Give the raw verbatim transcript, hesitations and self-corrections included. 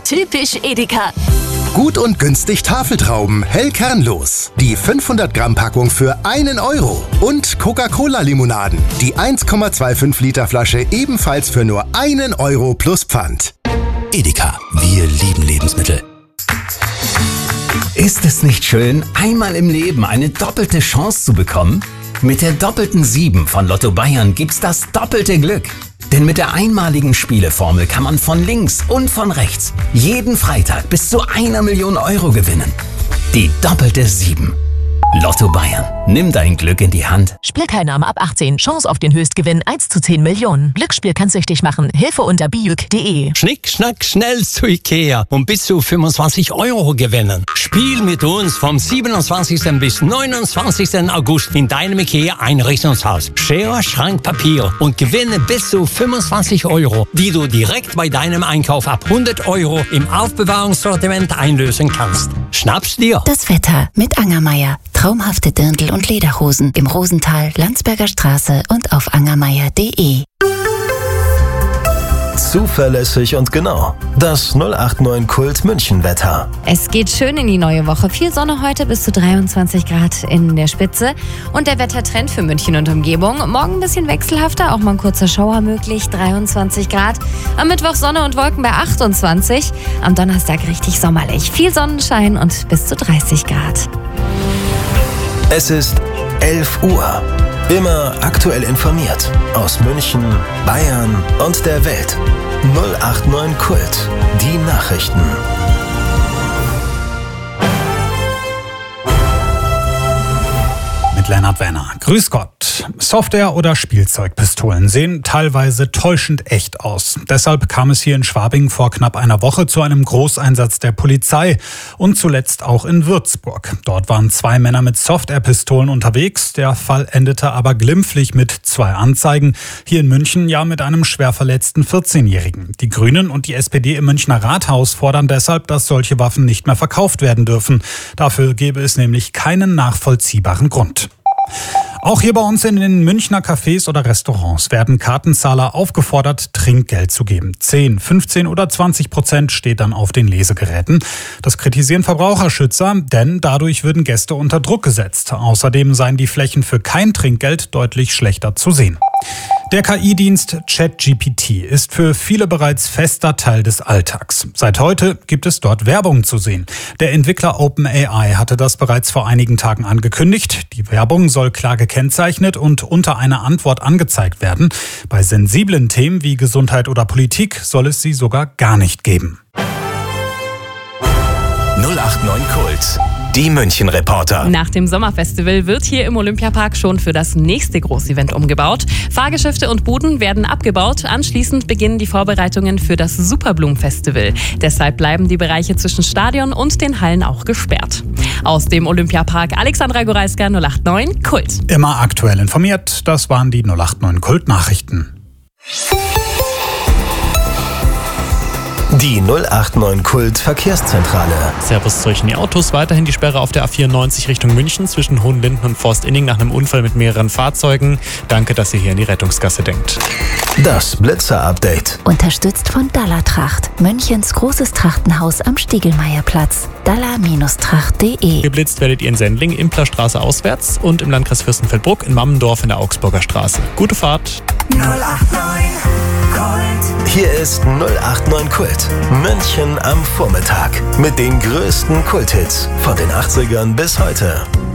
Typisch Edeka. Gut und günstig Tafeltrauben, hell kernlos. Die fünfhundert Gramm Packung für einen Euro. Und Coca-Cola-Limonaden. Die eins Komma fünfundzwanzig Liter Flasche ebenfalls für nur einen Euro plus Pfand. Edeka, wir lieben Lebensmittel. Ist es nicht schön, einmal im Leben eine doppelte Chance zu bekommen? Mit der doppelten sieben von Lotto Bayern gibt's das doppelte Glück. Denn mit der einmaligen Spieleformel kann man von links und von rechts jeden Freitag bis zu einer Million Euro gewinnen. Die doppelte sieben. Lotto Bayern. Nimm dein Glück in die Hand. Spielteilnahme ab achtzehn. Chance auf den Höchstgewinn eins zu zehn Millionen. Glücksspiel kann süchtig machen. Hilfe unter bijuk punkt de. Schnick, schnack, schnell zu Ikea und bis zu fünfundzwanzig Euro gewinnen. Spiel mit uns vom siebenundzwanzigsten bis neunundzwanzigsten August in deinem Ikea-Einrichtungshaus. Schere, Schrank, Papier und gewinne bis zu fünfundzwanzig Euro, die du direkt bei deinem Einkauf ab hundert Euro im Aufbewahrungssortiment einlösen kannst. Schnapp's dir. Das Wetter mit Angermeier. Traumhafte Dirndl- und Lederhosen im Rosental, Landsberger Straße und auf angermeier punkt de. Zuverlässig und genau. Das null acht neun Kult München Wetter. Es geht schön in die neue Woche. Viel Sonne heute, bis zu dreiundzwanzig Grad in der Spitze. Und der Wettertrend für München und Umgebung. Morgen ein bisschen wechselhafter, auch mal ein kurzer Schauer möglich, dreiundzwanzig Grad. Am Mittwoch Sonne und Wolken bei achtundzwanzig. Am Donnerstag richtig sommerlich. Viel Sonnenschein und bis zu dreißig Grad. Es ist elf Uhr. Immer aktuell informiert. Aus München, Bayern und der Welt. null acht neun Kult. Die Nachrichten. Mit Lennart Werner. Grüß Gott. Software- oder Spielzeugpistolen sehen teilweise täuschend echt aus. Deshalb kam es hier in Schwabing vor knapp einer Woche zu einem Großeinsatz der Polizei und zuletzt auch in Würzburg. Dort waren zwei Männer mit Software-Pistolen unterwegs. Der Fall endete aber glimpflich mit zwei Anzeigen. Hier in München ja mit einem schwer verletzten vierzehnjährigen. Die Grünen und die S P D im Münchner Rathaus fordern deshalb, dass solche Waffen nicht mehr verkauft werden dürfen. Dafür gäbe es nämlich keinen nachvollziehbaren Grund. Auch hier bei uns in den Münchner Cafés oder Restaurants werden Kartenzahler aufgefordert, Trinkgeld zu geben. zehn, fünfzehn oder zwanzig Prozent steht dann auf den Lesegeräten. Das kritisieren Verbraucherschützer, denn dadurch würden Gäste unter Druck gesetzt. Außerdem seien die Flächen für kein Trinkgeld deutlich schlechter zu sehen. Der K I-Dienst ChatGPT ist für viele bereits fester Teil des Alltags. Seit heute gibt es dort Werbung zu sehen. Der Entwickler OpenAI hatte das bereits vor einigen Tagen angekündigt. Die Werbung soll klar gekennzeichnet und unter einer Antwort angezeigt werden. Bei sensiblen Themen wie Gesundheit oder Politik soll es sie sogar gar nicht geben. null acht neun Kult. Die München-Reporter. Nach dem Sommerfestival wird hier im Olympiapark schon für das nächste Großevent umgebaut. Fahrgeschäfte und Buden werden abgebaut. Anschließend beginnen die Vorbereitungen für das Superblumen-Festival. Deshalb bleiben die Bereiche zwischen Stadion und den Hallen auch gesperrt. Aus dem Olympiapark Alexandra Goralska, null acht neun Kult. Immer aktuell informiert, das waren die null acht neun Kult-Nachrichten. Die null acht neun Kult Verkehrszentrale. Servus zurück in die Autos. Weiterhin die Sperre auf der A vierundneunzig Richtung München zwischen Hohenlinden und Forstinning nach einem Unfall mit mehreren Fahrzeugen. Danke, dass ihr hier an die Rettungsgasse denkt. Das Blitzer-Update. Unterstützt von Dalla-Tracht. Münchens großes Trachtenhaus am Stiegelmeierplatz. dalla Tracht punkt de. Geblitzt werdet ihr in Sendling, Implerstraße auswärts und im Landkreis Fürstenfeldbruck in Mammendorf in der Augsburger Straße. Gute Fahrt. null acht neun Kult. Hier ist null acht neun Kult. München am Vormittag. Mit den größten Kulthits von den achtzigern bis heute.